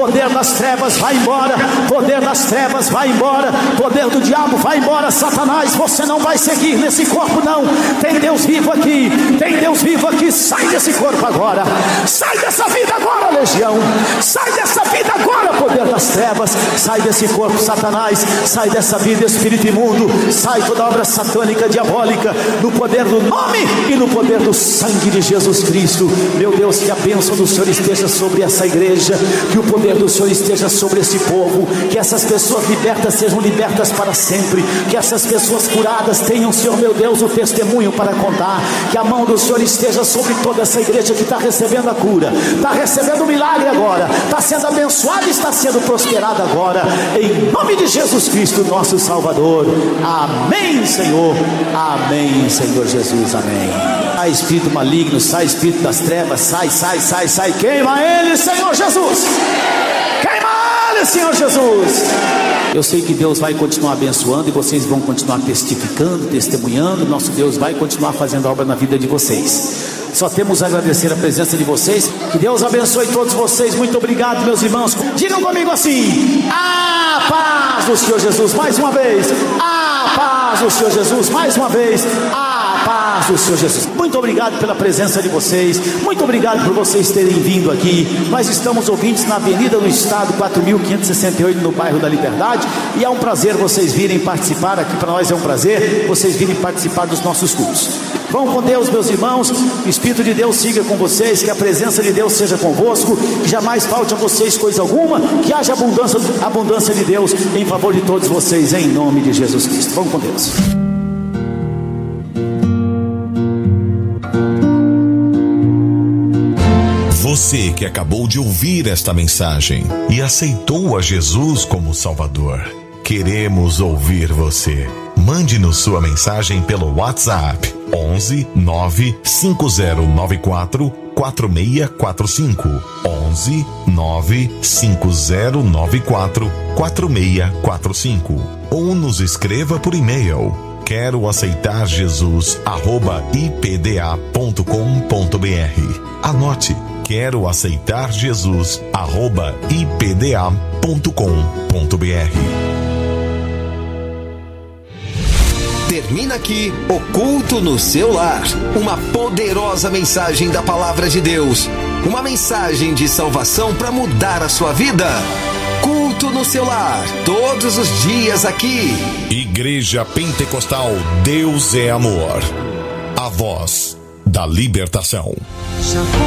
Poder das trevas vai embora. Poder das trevas vai embora. Poder do diabo vai embora. Satanás, você não vai seguir nesse corpo não. Tem Deus vivo aqui. Tem Deus vivo aqui. Sai desse corpo agora. Sai dessa vida agora, legião. Sai dessa vida agora, poder das trevas. Sai desse corpo, Satanás. Sai dessa vida, espírito imundo. Sai toda obra satânica, diabólica, no poder do nome e no poder do sangue de Jesus Cristo. Meu Deus, que a bênção do Senhor esteja sobre essa igreja, que o poder do Senhor esteja sobre esse povo, que essas pessoas libertas sejam libertas para sempre, que essas pessoas curadas tenham, Senhor meu Deus, o testemunho para contar, que a mão do Senhor esteja sobre toda essa igreja que está recebendo a cura, está recebendo o milagre agora, está sendo abençoada e está sendo prosperada agora, em nome de Jesus Cristo, nosso Salvador. Amém, Senhor. Amém, Senhor Jesus. Amém. Sai espírito maligno, sai espírito das trevas, sai, queima ele, Senhor Jesus. Queima ele, Senhor Jesus. Eu sei que Deus vai continuar abençoando e vocês vão continuar testificando, testemunhando. Nosso Deus vai continuar fazendo a obra na vida de vocês. Só temos a agradecer a presença de vocês. Que Deus abençoe todos vocês. Muito obrigado, meus irmãos. Digam comigo assim: a paz do Senhor Jesus. Mais uma vez. A paz do Senhor Jesus. Mais uma vez. A paz do Senhor Jesus. Muito obrigado pela presença de vocês. Muito obrigado por vocês terem vindo aqui. Nós estamos ouvintes na Avenida do Estado 4568, no bairro da Liberdade. E é um prazer vocês virem participar. Aqui para nós é um prazer vocês virem participar dos nossos cultos. Vão com Deus, meus irmãos. O Espírito de Deus siga com vocês. Que a presença de Deus seja convosco. Que jamais falte a vocês coisa alguma. Que haja abundância de Deus em favor de todos vocês, em nome de Jesus Cristo. Vão com Deus. Você que acabou de ouvir esta mensagem e aceitou a Jesus como Salvador, queremos ouvir você. Mande-nos sua mensagem pelo WhatsApp 11 95094 4645 11 95094 4645 ou nos escreva por e-mail quero aceitar Jesus @ipda.com.br. Anote: quero aceitar Jesus @ipda.com.br. Termina aqui o Culto no Seu Lar, uma poderosa mensagem da Palavra de Deus, uma mensagem de salvação para mudar a sua vida. Culto no Seu Lar, todos os dias aqui. Igreja Pentecostal Deus é Amor, a voz da libertação.